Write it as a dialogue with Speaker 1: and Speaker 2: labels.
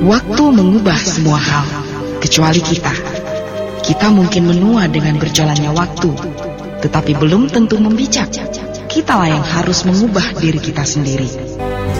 Speaker 1: Waktu mengubah semua hal, kecuali kita. Kita mungkin menua dengan berjalannya waktu, tetapi belum tentu membijak. Kitalah yang harus mengubah diri kita sendiri.